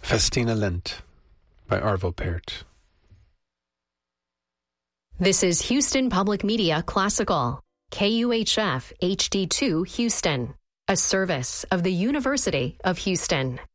Festina Lent by Arvo Pärt. This is Houston Public Media Classical, KUHF HD2 Houston, a service of the University of Houston.